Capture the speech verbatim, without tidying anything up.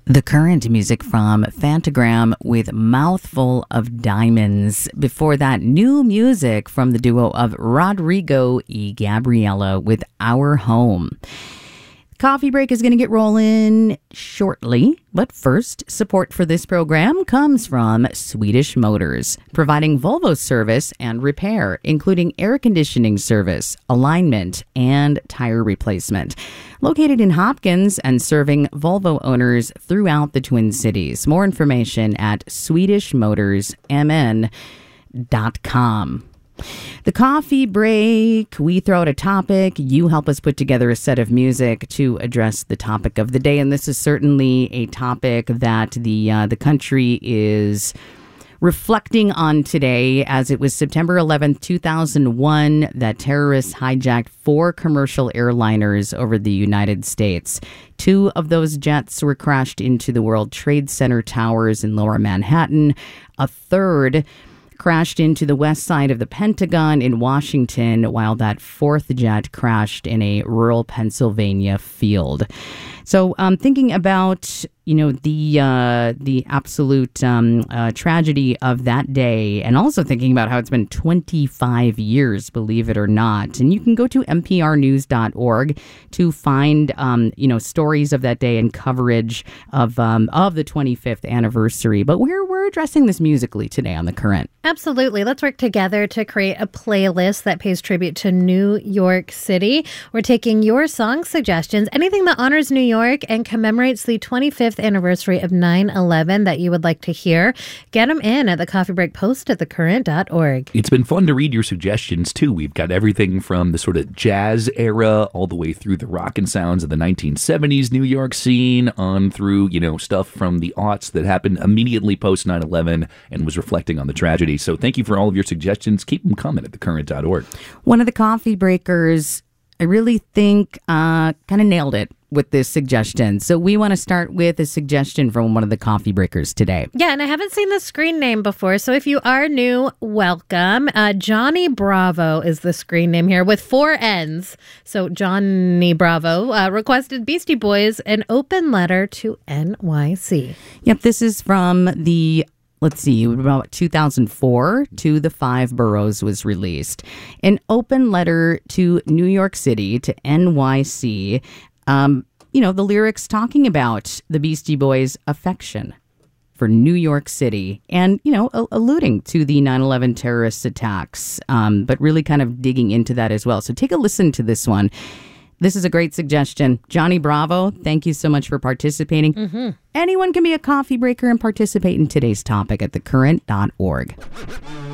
The Current, music from Phantogram with Mouthful of Diamonds. Before that, new music from the duo of Rodrigo y Gabriela with Our Home. Coffee break is going to get rolling shortly, but first, support for this program comes from Swedish Motors, providing Volvo service and repair, including air conditioning service, alignment, and tire replacement. Located in Hopkins and serving Volvo owners throughout the Twin Cities. More information at swedish motors m n dot com. The coffee break, we throw out a topic, you help us put together a set of music to address the topic of the day, and this is certainly a topic that the uh, the country is reflecting on today, as it was September eleventh, two thousand one, that terrorists hijacked four commercial airliners over the United States. Two of those jets were crashed into the World Trade Center towers in Lower Manhattan. A third crashed into the west side of the Pentagon in Washington, while that fourth jet crashed in a rural Pennsylvania field. So um, thinking about, you know, the uh, the absolute um, uh, tragedy of that day, and also thinking about how it's been twenty-five years, believe it or not. And you can go to n p r news dot org to find, um, you know, stories of that day and coverage of um, of the twenty-fifth anniversary. But we're we're addressing this musically today on The Current. Absolutely. Let's work together to create a playlist that pays tribute to New York City. We're taking your song suggestions, anything that honors New York and commemorates the twenty-fifth anniversary of nine eleven that you would like to hear. Get them in at the Coffee Break Post at the current dot org. It's been fun to read your suggestions, too. We've got everything from the sort of jazz era all the way through the rock and sounds of the nineteen seventies New York scene on through, you know, stuff from the aughts that happened immediately post nine eleven and was reflecting on the tragedy. So thank you for all of your suggestions. Keep them coming at the current dot org. One of the coffee breakers, I really think, uh, kind of nailed it with this suggestion. So we want to start with a suggestion from one of the coffee breakers today. Yeah, and I haven't seen the screen name before, so if you are new, welcome. Uh, Johnny Bravo is the screen name here with four N's. So Johnny Bravo uh, requested Beastie Boys an open letter to N Y C. Yep, this is from the Let's see, about two thousand four, To the Five Boroughs was released. An open letter to New York City, to N Y C. Um, you know, the lyrics talking about the Beastie Boys' affection for New York City and, you know, a- alluding to the nine eleven terrorist attacks, um, but really kind of digging into that as well. So take a listen to this one. This is a great suggestion. Johnny Bravo, thank you so much for participating. Mm-hmm. Anyone can be a coffee breaker and participate in today's topic at the current dot org.